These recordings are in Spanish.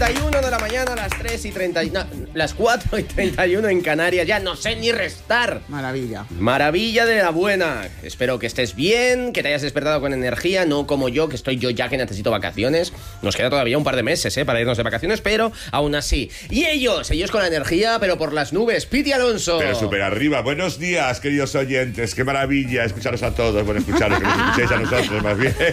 4:31 de la mañana, las 3:30, no, las 4:31 en Canarias. Ya no sé ni restar. Maravilla. Maravilla de la buena. Espero que estés bien, que te hayas despertado con energía, no como yo, que estoy yo ya que necesito vacaciones. Nos queda todavía un par de meses, para irnos de vacaciones, pero aún así. Y ellos con la energía, pero por las nubes. Piti Alonso. Pero súper arriba. Buenos días, queridos oyentes. Qué maravilla escucharos a todos. Bueno, escucharos, que nos escuchéis a nosotros, más bien.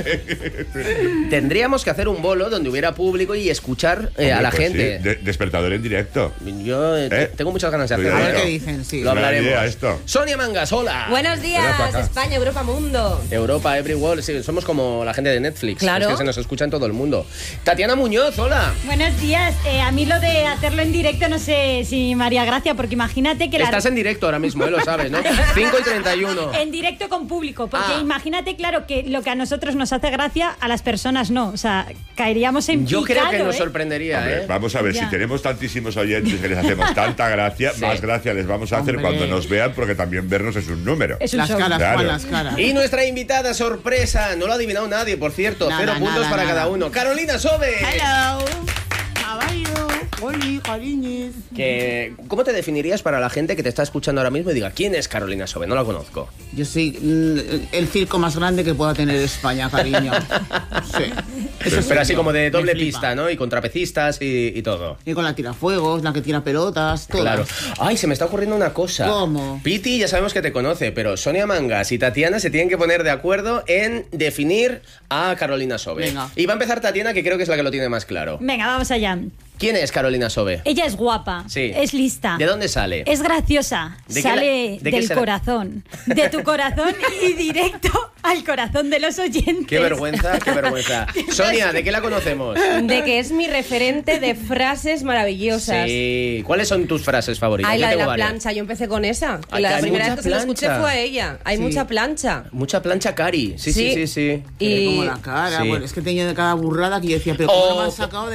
Tendríamos que hacer un bolo donde hubiera público y escuchar a la gente. Sí. Despertador en directo. Yo tengo muchas ganas de hacerlo. A ver qué dicen, sí. Lo hablaremos. Idea, esto. Sonia Mangas, hola. Buenos días, España, Europa, mundo. Europa, everywhere. Sí, somos como la gente de Netflix. Claro. Es que se nos escucha en todo el mundo. Tatiana Muñoz, hola. Buenos días. A mí lo de hacerlo en directo no sé si me haría gracia, porque imagínate que... Estás en directo ahora mismo, lo sabes, ¿no? 5:31. En directo con público, porque imagínate, claro, que lo que a nosotros nos hace gracia, a las personas no. O sea, caeríamos en Yo picado, creo que nos sorprendería, Hombre, vamos a ver, si tenemos tantísimos oyentes que les hacemos tanta gracia, más gracia les vamos a hacer cuando nos vean, porque también vernos es un número. Es un las show. caras, Claro. Juan, las caras. Y nuestra invitada sorpresa, no lo ha adivinado nadie, por cierto. Nada, 0 puntos nada, para nada. cada uno. Carolina Sobe. Hello. How are you? Hola, cariños. ¿Cómo te definirías para la gente que te está escuchando ahora mismo y diga, ¿quién es Carolina Sobe? No la conozco. Yo soy el circo más grande que pueda tener España, cariño. Sí. Eso Pero así yo. como de Me doble flipa. pista, ¿no? Y con trapecistas y todo. Y con la tirafuegos, la que tira pelotas, todo. Claro. Ay, se me está ocurriendo una cosa. ¿Cómo? Piti ya sabemos que te conoce, pero Sonia Mangas y Tatiana se tienen que poner de acuerdo en definir a Carolina Sobe. Venga. Y va a empezar Tatiana, que creo que es la que lo tiene más claro. Venga, vamos allá. ¿Quién es Carolina Sobe? Ella es guapa, Sí. es lista. ¿De dónde sale? Es graciosa, ¿De qué sale de qué del será? corazón, de tu corazón y directo al corazón de los oyentes. Qué vergüenza, qué vergüenza. Sonia, ¿de qué la conocemos? De que es mi referente de frases maravillosas. Sí. ¿Cuáles son tus frases favoritas? Ay, Yo la de tengo la varias. plancha, yo empecé con esa. Ay, Y que la hay primera mucha vez que se lo escuché plancha. fue a ella. Hay Sí. mucha plancha. Mucha plancha, Cari. Sí. Y Como la cara, Sí. bueno, es que tenía de cada burrada que yo decía, pero ¿cómo no me has sacado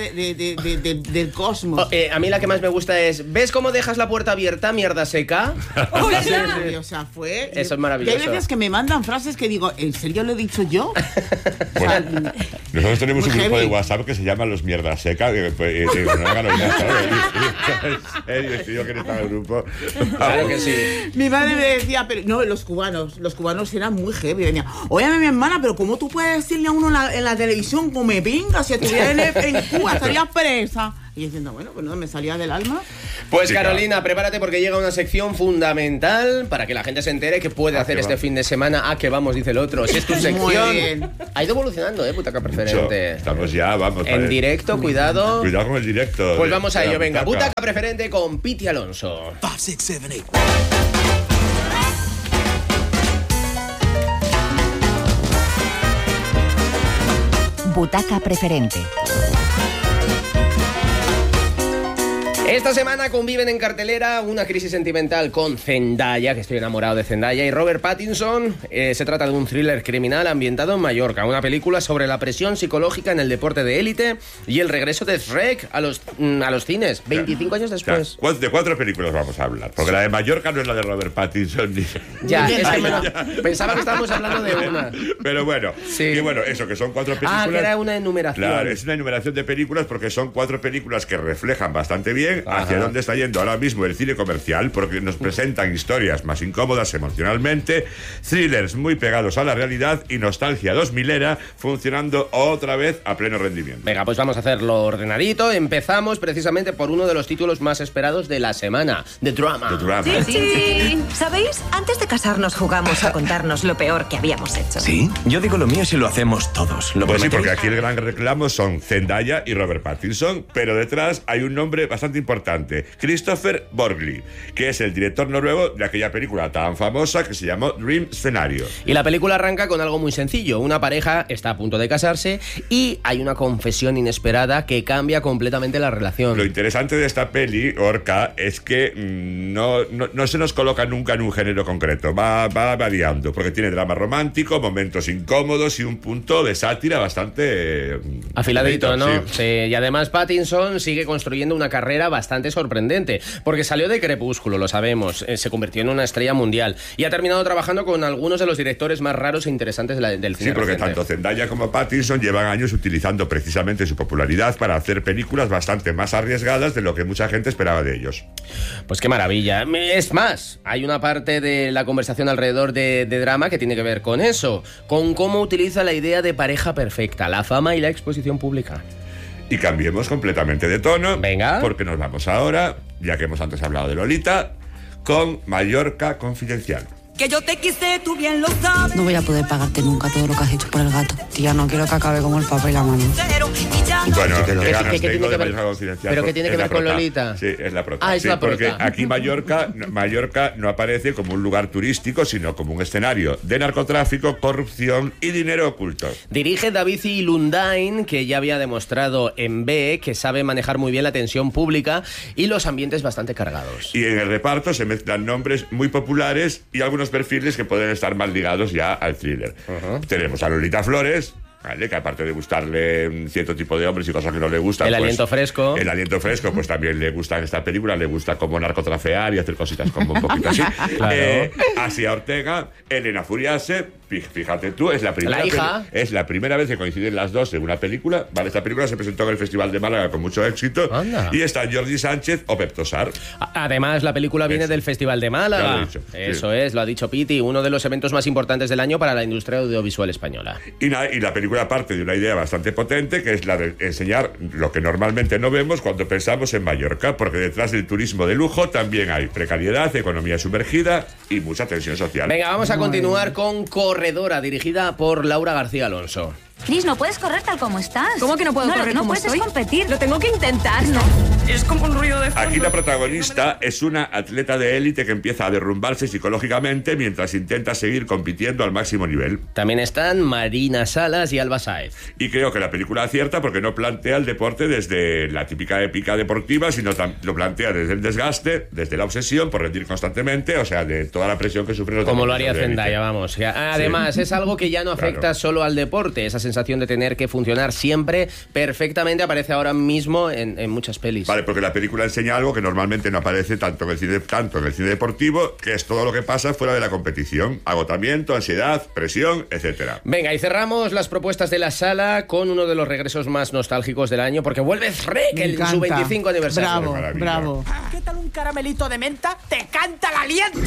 del cosmos? A mí la que más me gusta es, ¿ves cómo dejas la puerta abierta, mierda seca? Oh, Sí, ¿verdad? sí. O sea, fue... Eso es maravilloso. Y hay veces que me mandan frases que digo, ¿en serio lo he dicho yo? Bueno, nosotros tenemos muy un grupo heavy. de WhatsApp que se llama Los Mierdas Seca. Yo que no estaba en el grupo. Claro que sí. Mi madre me decía, pero no, los cubanos eran muy heavy. Venía, óyeme, mi hermana, pero ¿cómo tú puedes decirle a uno en la televisión como me pinga? Si estuviera en Cuba, estarías presa. Y yo diciendo, bueno, pues no, me salía del alma. Pues Sí, Carolina, prepárate porque llega una sección fundamental para que la gente se entere que puede hacer que este va. fin de semana. Que vamos, dice el otro. Si es tu sección. bien. Ha ido evolucionando, Butaca Preferente. Estamos ya, vamos. En vale. directo, cuidado. Cuidado con el directo. Pues vamos a de la ello, venga. butaca. Butaca Preferente con Piti Alonso. 5, 6, 7, 8. Butaca Preferente. Esta semana conviven en cartelera una crisis sentimental con Zendaya, que estoy enamorado de Zendaya, y Robert Pattinson. Se trata de un thriller criminal ambientado en Mallorca, una película sobre la presión psicológica en el deporte de élite y el regreso de Shrek a los cines, 25 años después. O sea, de 4 películas vamos a hablar. Porque la de Mallorca no es la de Robert Pattinson ni... Ya, es que Vaya. pensaba que estábamos hablando de una. Pero bueno, Sí. que bueno, eso, que son 4 películas. Que era una enumeración. Claro, es una enumeración de películas porque son 4 películas que reflejan bastante bien hacia Ajá. dónde está yendo ahora mismo el cine comercial, porque nos presentan historias más incómodas emocionalmente, thrillers muy pegados a la realidad y nostalgia 2000era funcionando otra vez a pleno rendimiento. Venga, pues vamos a hacerlo ordenadito. Empezamos precisamente por uno de los títulos más esperados de la semana, The Drama. The Drama. Sí. ¿Sabéis? Antes de casarnos jugamos a contarnos lo peor que habíamos hecho. ¿Sí? Yo digo lo mío si lo hacemos todos. ¿Lo Pues sí, porque prometéis? aquí el gran reclamo son Zendaya y Robert Pattinson, pero detrás hay un nombre bastante importante, Christopher Borgli, que es el director noruego de aquella película tan famosa que se llamó Dream Scenario. Y la película arranca con algo muy sencillo. Una pareja está a punto de casarse y hay una confesión inesperada que cambia completamente la relación. Lo interesante de esta peli, Orca, es que no se nos coloca nunca en un género concreto, va variando, porque tiene drama romántico, momentos incómodos y un punto de sátira bastante... Afiladito, ¿no? Sí. Sí, y además Pattinson sigue construyendo una carrera bastante sorprendente, porque salió de Crepúsculo, lo sabemos, se convirtió en una estrella mundial y ha terminado trabajando con algunos de los directores más raros e interesantes del cine. Sí, porque reciente. tanto Zendaya como Pattinson llevan años utilizando precisamente su popularidad para hacer películas bastante más arriesgadas de lo que mucha gente esperaba de ellos. Pues qué maravilla. Es más, hay una parte de la conversación alrededor de drama que tiene que ver con eso, con cómo utiliza la idea de pareja perfecta, la fama y la exposición pública. Y cambiemos completamente de tono. Venga. Porque nos vamos ahora, ya que hemos antes hablado de Lolita, con Mallorca Confidencial. Que yo te quise, tú bien lo sabes. No voy a poder pagarte nunca todo lo que has hecho por el gato. Tía, no quiero que acabe como el papel y la mano. Bueno, ¿Qué ganas tiene tengo que de ver- Mallorca Confidencial. ¿Pero qué porque tiene que es la ver con prota. Lolita? Sí, es la prota. Ah, es Sí, la prota. porque aquí Mallorca no aparece como un lugar turístico, sino como un escenario de narcotráfico, corrupción y dinero oculto. Dirige David y Lundain, que ya había demostrado en B que sabe manejar muy bien la tensión pública y los ambientes bastante cargados. Y en el reparto se mezclan nombres muy populares y algunos perfiles que pueden estar más ligados ya al thriller. Tenemos a Lolita Flores, ¿vale? Que aparte de gustarle un cierto tipo de hombres y cosas que no le gustan, El pues, aliento fresco. El aliento fresco, pues también le gusta en esta película, le gusta como narcotrafiar y hacer cositas como un poquito así. Claro. Asia Ortega, Elena Furiase, fíjate tú, es la primera vez que coinciden las dos en una película. Vale, esta película se presentó en el Festival de Málaga con mucho éxito. Anda. Y está Jordi Sánchez o Pep Tosar. Además, la película viene del Festival de Ya Málaga. lo he dicho, sí. Eso es, lo ha dicho Piti, uno de los eventos más importantes del año para la industria audiovisual española. Y la película parte de una idea bastante potente, que es la de enseñar lo que normalmente no vemos cuando pensamos en Mallorca, porque detrás del turismo de lujo también hay precariedad, economía sumergida y mucha tensión social. Venga, vamos a continuar con Corredora, dirigida por Laura García Alonso. Cris, no puedes correr tal como estás. ¿Cómo que no puedo Lo correr que no como puedes estoy? es competir. Lo tengo que intentar, ¿no? Es como un ruido de fondo. Aquí la protagonista es una atleta de élite que empieza a derrumbarse psicológicamente mientras intenta seguir compitiendo al máximo nivel. También están Marina Salas y Alba Sáez. Y creo que la película acierta porque no plantea el deporte desde la típica épica deportiva, sino lo plantea desde el desgaste, desde la obsesión por rendir constantemente, o sea, de toda la presión que sufren los Como lo deportistas haría de élite. Zendaya, vamos. Además, es algo que ya no afecta Claro. solo al deporte. Esa sensación de tener que funcionar siempre perfectamente aparece ahora mismo en muchas pelis. Vale, porque la película enseña algo que normalmente no aparece tanto en el cine deportivo, que es todo lo que pasa fuera de la competición. Agotamiento, ansiedad, presión, etcétera. Venga, y cerramos las propuestas de la sala con uno de los regresos más nostálgicos del año, porque vuelve Shrek Me en su encanta. 25 aniversario. Bravo, maravilla. bravo. ¿Qué tal un caramelito de menta? ¡Te canta el aliento!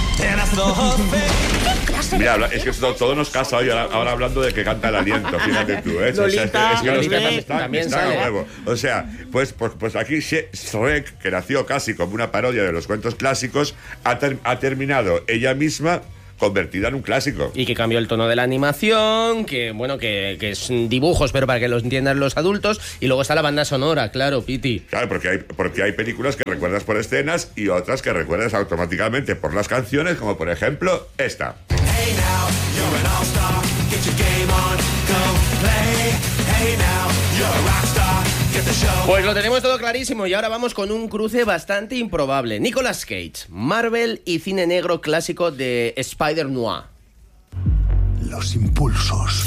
Mira, es que todo nos casa hoy ahora hablando de que canta el aliento, fíjate tú, ¿eh? Lolita, es que los Lolita temas también están sale. a huevo. O sea, pues aquí Shrek, que nació casi como una parodia de los cuentos clásicos, ha terminado ella misma convertida en un clásico. Y que cambió el tono de la animación, que bueno, que es dibujos, pero para que los entiendan los adultos. Y luego está la banda sonora, claro, Piti. Claro, porque hay películas que recuerdas por escenas y otras que recuerdas automáticamente por las canciones, como por ejemplo esta. Pues lo tenemos todo clarísimo y ahora vamos con un cruce bastante improbable. Nicolas Cage, Marvel y cine negro clásico de Spider-Noir. Los impulsos.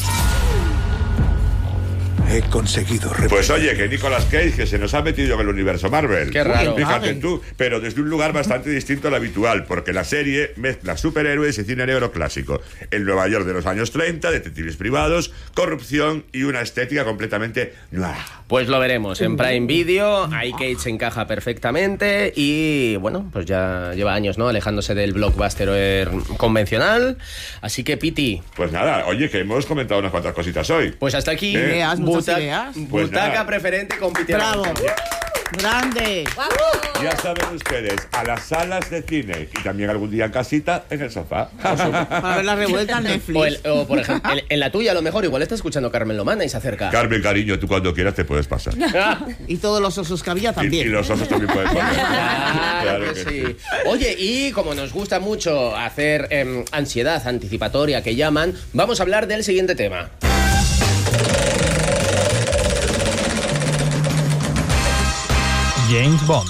He conseguido Pues oye, que Nicolas Cage, que se nos ha metido en el universo Marvel. Qué raro. Fíjate tú, pero desde un lugar bastante distinto al habitual, porque la serie mezcla superhéroes y cine negro clásico. En Nueva York de los años 30, detectives privados, corrupción y una estética completamente noir. Pues lo veremos en Prime Video. Ahí Cage encaja perfectamente y bueno, pues ya lleva años, ¿no? Alejándose del blockbuster convencional. Así que, Piti, Pues nada, oye, que hemos comentado unas cuantas cositas hoy. pues hasta aquí. Ideas, muchas ideas. Pues Butaca nada. preferente con Piti. Bravo. Grande. Ya saben ustedes, a las salas de cine y también algún día en casita, en el sofá. Para ver la revuelta en Netflix. O por ejemplo, en la tuya a lo mejor igual está escuchando Carmen Lomana y se acerca. Carmen, cariño, tú cuando quieras te puedes pasar. Y todos los osos que había Y también. los osos también pueden poner. Claro que sí. Oye, y como nos gusta mucho hacer ansiedad anticipatoria que llaman, vamos a hablar del siguiente tema. James Bond.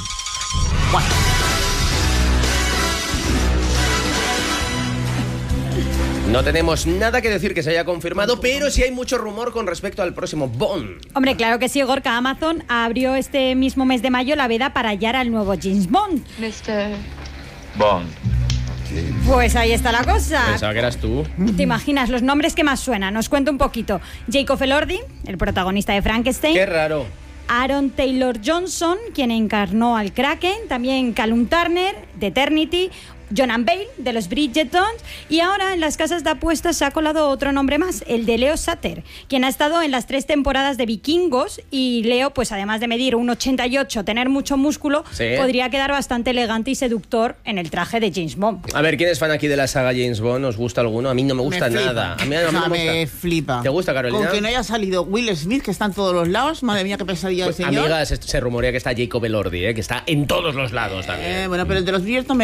No tenemos nada que decir que se haya confirmado, pero sí hay mucho rumor con respecto al próximo Bond. Hombre, claro que sí, Gorka. Amazon abrió este mismo mes de mayo la veda para hallar al nuevo James Bond. Mr. Bond. Pues ahí está la cosa. Pensaba que eras tú. ¿Te imaginas los nombres que más suenan? Os cuento un poquito. Jacob Elordi, el protagonista de Frankenstein. Qué raro. Aaron Taylor Johnson, quien encarnó al Kraken. También Callum Turner, de Eternity. Jonan Bale, de los Bridgertons. Y ahora en las casas de apuestas se ha colado otro nombre más, el de Leo Sutter, quien ha estado en las 3 temporadas de Vikingos. Y Leo, pues además de medir 1,88, tener mucho músculo, sí, podría quedar bastante elegante y seductor en el traje de James Bond. A ver, ¿quién es fan aquí de la saga James Bond? ¿Os gusta alguno? A mí no me gusta nada. A mí no me gusta. Me flipa. ¿Te gusta, Carolina? Con que no haya salido Will Smith, que está en todos los lados. Madre mía, qué pesadilla Pues, el señor. amigas, se rumorea que está Jacob Elordi, que está en todos los lados también. Bueno, pero el de los Bridgerton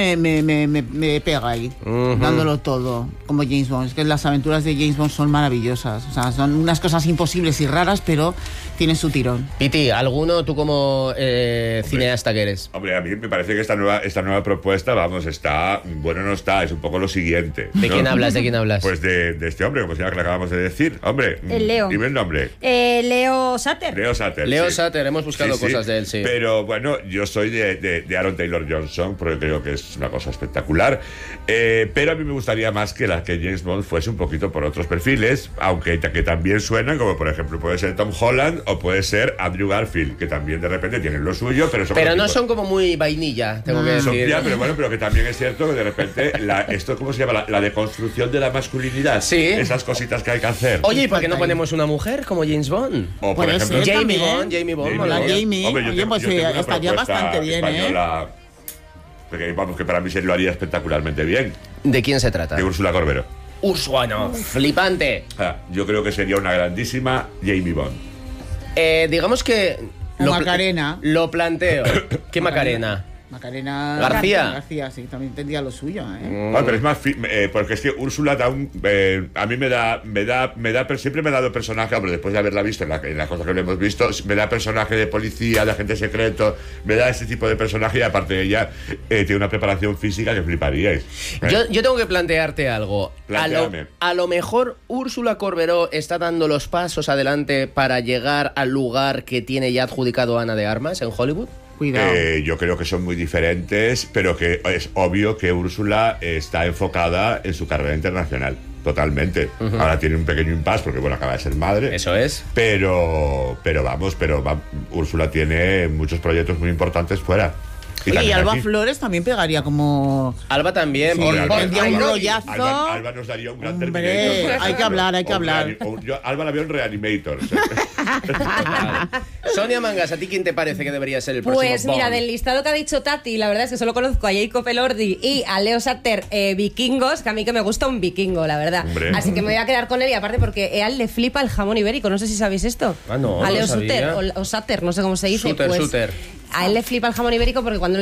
me pega ahí, dándolo todo, como James Bond. Es que las aventuras de James Bond son maravillosas. O sea, son unas cosas imposibles y raras, pero tienen su tirón. Piti, ¿alguno tú como cineasta que eres? Hombre, a mí me parece que esta nueva propuesta, vamos, está... Bueno, no está, es un poco lo siguiente. ¿De ¿no? quién hablas? ¿De quién hablas? Pues de este hombre, como se llama, que le acabamos de decir. Hombre, El Leo. dime el nombre. Leo Sutter. Leo Sutter. Leo sí. Sutter, hemos buscado cosas de él, sí. Pero bueno, yo soy de Aaron Taylor Johnson, porque creo que es una cosa espectacular. Pero a mí me gustaría más que James Bond fuese un poquito por otros perfiles, aunque que también suenan, como por ejemplo puede ser Tom Holland o puede ser Andrew Garfield, que también de repente tienen lo suyo, pero no son como muy vainilla, tengo que decir. Ya, pero bueno, pero que también es cierto que de repente esto, ¿cómo se llama? La deconstrucción de la masculinidad. Sí. Esas cositas que hay que hacer. Oye, ¿y por qué no ponemos una mujer como James Bond? O por ejemplo, Jamie Bond. Hola, Jamie. Hombre, Oye, pues tengo una estaría propuesta bastante bien, española, porque, vamos, que para mí se lo haría espectacularmente bien. ¿De quién se trata? De Úrsula Corbero. Úrsula, flipante. Yo creo que sería una grandísima Jamie Bond. Digamos que... Macarena. Lo planteo. ¿Qué Macarena? Macarena García, sí, también tendría lo suyo, Pero es más, porque es que Úrsula da a mí siempre me ha dado personaje, hombre, después de haberla visto en las cosas que le hemos visto, me da personaje de policía, de agente secreto, me da ese tipo de personaje, y aparte de ella tiene una preparación física que fliparíais. Yo tengo que plantearte algo. A lo mejor Úrsula Corberó está dando los pasos adelante para llegar al lugar que tiene ya adjudicado Ana de Armas en Hollywood. Yo creo que son muy diferentes, pero que es obvio que Úrsula está enfocada en su carrera internacional, totalmente. Ahora tiene un pequeño impasse porque, bueno, acaba de ser madre. Eso es. Pero Úrsula tiene muchos proyectos muy importantes fuera. Y Alba Flores también pegaría como... Alba también. Sí, tendría un rollazo. Alba nos daría un gran Terminator. Hay que hablar. Yo Alba la veo en Reanimator. Sonia Mangas, ¿a ti quién te parece que debería ser el próximo Pues mira, Bond? del listado que ha dicho Tati, la verdad es que solo conozco a Jacob Elordi y a Leo Sutter, vikingos, que a mí que me gusta un vikingo, la verdad. Hombre. Así que me voy a quedar con él, y aparte porque a él le flipa el jamón ibérico, no sé si sabéis esto. No, a Leo no sabía. Sutter, o Sutter, no sé cómo se dice. Sutter. A él le flipa el jamón ibérico porque cuando